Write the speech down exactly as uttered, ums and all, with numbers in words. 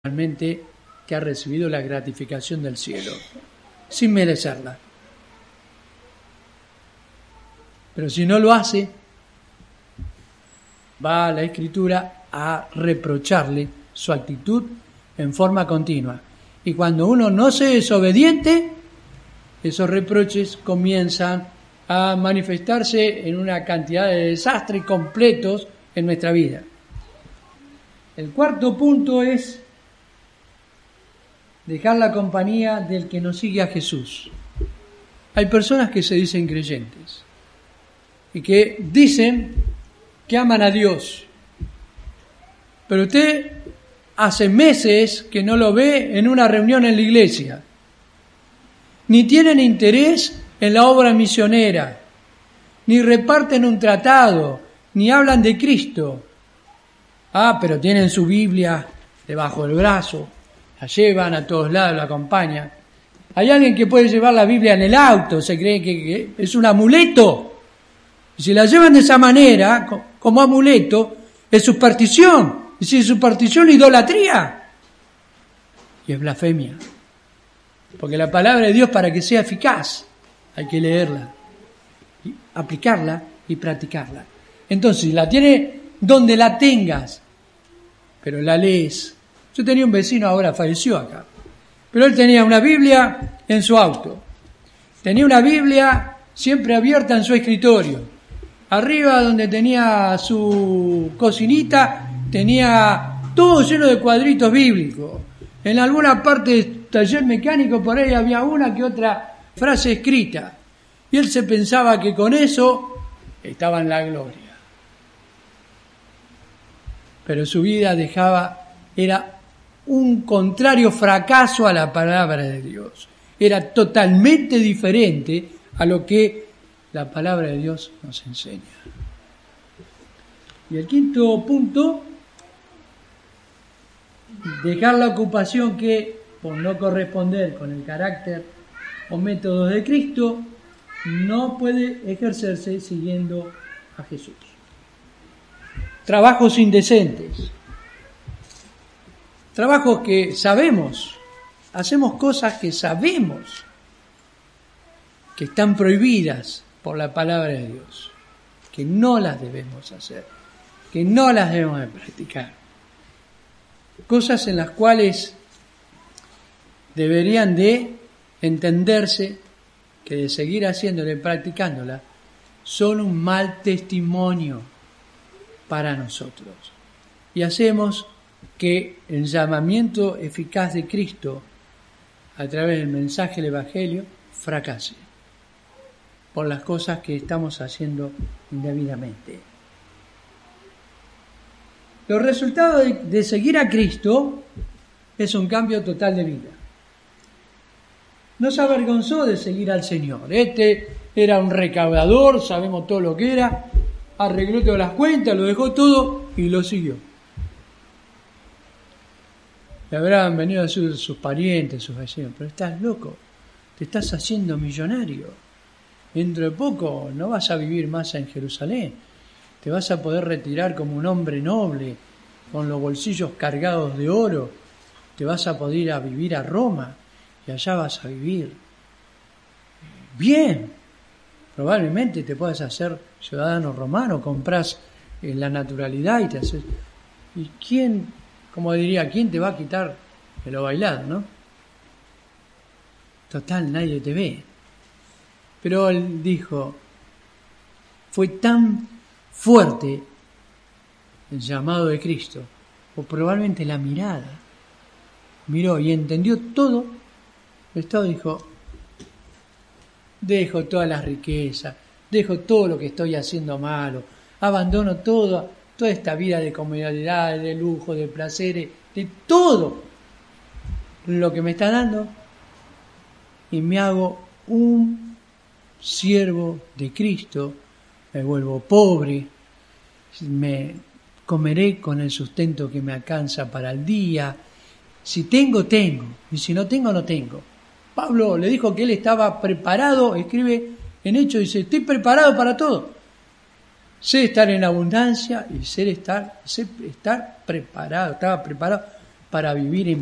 realmente que ha recibido la gratificación del cielo, sin merecerla. Pero si no lo hace, va a la Escritura a reprocharle su actitud en forma continua. Y cuando uno no se es obediente, esos reproches comienzan a manifestarse en una cantidad de desastres completos en nuestra vida. El cuarto punto es dejar la compañía del que no sigue a Jesús. Hay personas que se dicen creyentes y que dicen que aman a Dios, pero usted hace meses que no lo ve en una reunión en la iglesia, ni tienen interés en la obra misionera, ni reparten un tratado, ni hablan de Cristo. Ah, pero tienen su Biblia debajo del brazo, la llevan a todos lados, la acompañan. Hay alguien que puede llevar la Biblia en el auto, se cree que, que es un amuleto. Y si la llevan de esa manera, como amuleto, es superstición. Y si es superstición, idolatría. Y es blasfemia. Porque la palabra de Dios, para que sea eficaz, hay que leerla, y aplicarla y practicarla. Entonces, si la tiene donde la tengas, pero la lees. Yo tenía un vecino, ahora falleció acá, pero él tenía una Biblia en su auto. Tenía una Biblia siempre abierta en su escritorio. Arriba, donde tenía su cocinita, tenía todo lleno de cuadritos bíblicos. En alguna parte del taller mecánico, por ahí había una que otra frase escrita. Y él se pensaba que con eso estaba en la gloria. Pero su vida dejaba, era un contrario fracaso a la palabra de Dios. Era totalmente diferente a lo que la palabra de Dios nos enseña. Y el quinto punto, dejar la ocupación que, por no corresponder con el carácter o métodos de Cristo, no puede ejercerse siguiendo a Jesús. Trabajos indecentes. Trabajos que sabemos, hacemos cosas que sabemos que están prohibidas por la palabra de Dios, que no las debemos hacer, que no las debemos de practicar. Cosas en las cuales deberían de entenderse que de seguir haciéndola y practicándola son un mal testimonio para nosotros. Y hacemos que el llamamiento eficaz de Cristo a través del mensaje del Evangelio fracase por las cosas que estamos haciendo indebidamente. Los resultados de, de seguir a Cristo es un cambio total de vida. No se avergonzó de seguir al Señor. Este era un recaudador, sabemos todo lo que era, arregló todas las cuentas, lo dejó todo y lo siguió. Le habrán venido a sus, sus parientes, sus vecinos, pero estás loco, te estás haciendo millonario. Dentro de poco no vas a vivir más en Jerusalén, te vas a poder retirar como un hombre noble, con los bolsillos cargados de oro, te vas a poder ir a vivir a Roma y allá vas a vivir bien. Probablemente te puedas hacer ciudadano romano, compras eh, la naturalidad y te haces... ¿Y quién, como diría, quién te va a quitar de lo bailado, no? Total, nadie te ve. Pero él dijo, fue tan fuerte el llamado de Cristo, o probablemente la mirada, miró y entendió todo, esto dijo, dejo todas las riquezas, dejo todo lo que estoy haciendo malo, abandono todo, toda esta vida de comodidad, de lujo, de placeres, de todo lo que me está dando, y me hago un siervo de Cristo, me vuelvo pobre, me comeré con el sustento que me alcanza para el día, si tengo, tengo, y si no tengo, no tengo. Pablo le dijo que él estaba preparado, escribe en Hechos, dice, estoy preparado para todo. Sé estar en abundancia y sé estar, sé estar preparado, estaba preparado para vivir en